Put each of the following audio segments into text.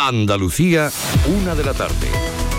Andalucía, 1 de la tarde.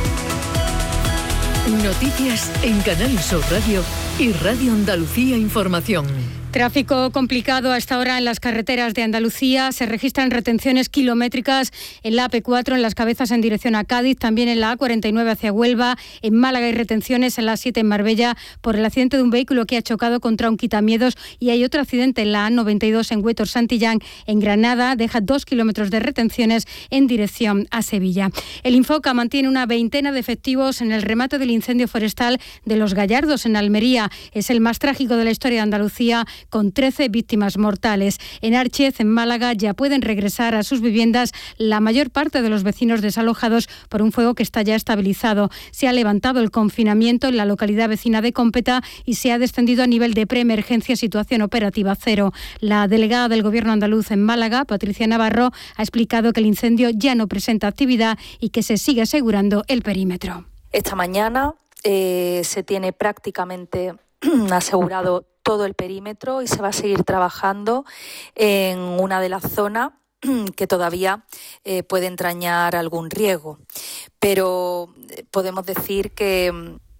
Noticias en Canal Sur Radio y Radio Andalucía Información. Tráfico complicado a esta hora en las carreteras de Andalucía. Se registran retenciones kilométricas en la AP4 en Las Cabezas en dirección a Cádiz, también en la A49 hacia Huelva. En Málaga hay retenciones en la A7 en Marbella por el accidente de un vehículo que ha chocado contra un quitamiedos, y hay otro accidente en la A92 en Huétor Santillán, en Granada. Deja 2 kilómetros de retenciones en dirección a Sevilla. El Infoca mantiene una veintena de efectivos en el remate del incendio forestal de Los Gallardos en Almería. Es el más trágico de la historia de Andalucía, con 13 víctimas mortales. En Árchez, en Málaga, ya pueden regresar a sus viviendas la mayor parte de los vecinos desalojados por un fuego que está ya estabilizado. Se ha levantado el confinamiento en la localidad vecina de Cómpeta y se ha descendido a nivel de preemergencia, situación operativa cero. La delegada del Gobierno andaluz en Málaga, Patricia Navarro, ha explicado que el incendio ya no presenta actividad y que se sigue asegurando el perímetro. Esta mañana se tiene prácticamente asegurado todo el perímetro y se va a seguir trabajando en una de las zonas que todavía puede entrañar algún riesgo. Pero podemos decir que...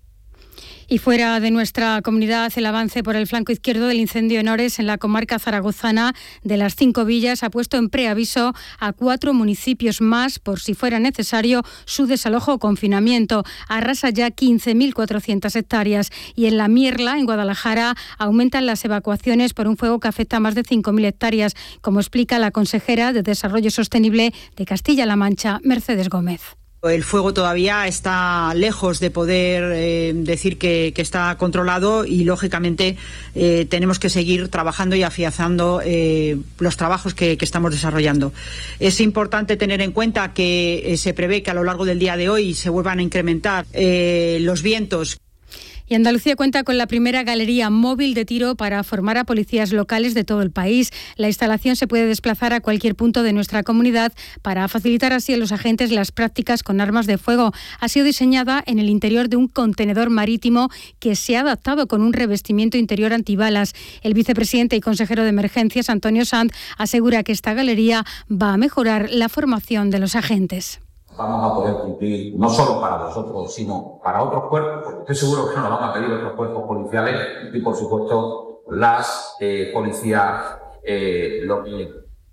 Y fuera de nuestra comunidad, el avance por el flanco izquierdo del incendio en Ores, en la comarca zaragozana de las 5 villas, ha puesto en preaviso a 4 municipios más por si fuera necesario su desalojo o confinamiento. Arrasa ya 15.400 hectáreas. Y en la Mierla, en Guadalajara, aumentan las evacuaciones por un fuego que afecta a más de 5.000 hectáreas, como explica la consejera de Desarrollo Sostenible de Castilla-La Mancha, Mercedes Gómez. El fuego todavía está lejos de poder decir que está controlado y, lógicamente, tenemos que seguir trabajando y afianzando los trabajos que estamos desarrollando. Es importante tener en cuenta que se prevé que a lo largo del día de hoy se vuelvan a incrementar los vientos. Y Andalucía cuenta con la primera galería móvil de tiro para formar a policías locales de todo el país. La instalación se puede desplazar a cualquier punto de nuestra comunidad para facilitar así a los agentes las prácticas con armas de fuego. Ha sido diseñada en el interior de un contenedor marítimo que se ha adaptado con un revestimiento interior antibalas. El vicepresidente y consejero de Emergencias, Antonio Sanz, asegura que esta galería va a mejorar la formación de los agentes. Vamos a poder cumplir, no solo para vosotros, sino para otros cuerpos, porque estoy seguro que nos lo van a pedir otros cuerpos policiales y, por supuesto, las policías locales.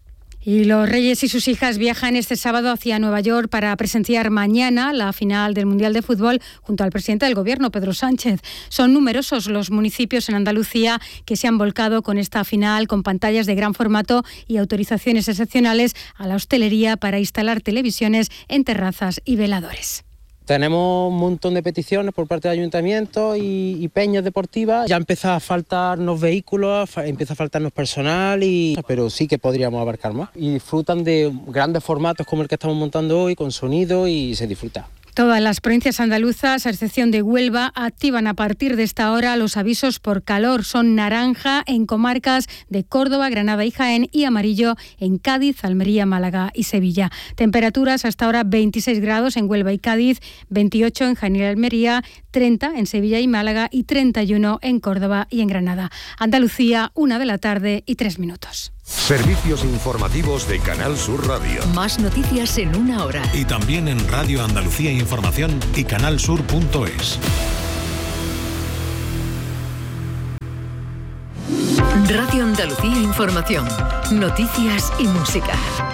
Y los Reyes y sus hijas viajan este sábado hacia Nueva York para presenciar mañana la final del Mundial de Fútbol junto al presidente del Gobierno, Pedro Sánchez. Son numerosos los municipios en Andalucía que se han volcado con esta final, con pantallas de gran formato y autorizaciones excepcionales a la hostelería para instalar televisiones en terrazas y veladores. Tenemos un montón de peticiones por parte del ayuntamiento y peñas deportivas. Ya empieza a faltarnos vehículos, empieza a faltarnos personal, pero sí que podríamos abarcar más. Y disfrutan de grandes formatos como el que estamos montando hoy, con sonido, y se disfruta. Todas las provincias andaluzas, a excepción de Huelva, activan a partir de esta hora los avisos por calor. Son naranja en comarcas de Córdoba, Granada y Jaén, y amarillo en Cádiz, Almería, Málaga y Sevilla. Temperaturas hasta ahora 26 grados en Huelva y Cádiz, 28 en Jaén y Almería, 30 en Sevilla y Málaga y 31 en Córdoba y en Granada. Andalucía, 1 de la tarde y 3 minutos. Servicios informativos de Canal Sur Radio. Más noticias en 1 hora. Y también en Radio Andalucía Información y canalsur.es. Radio Andalucía Información. Noticias y música.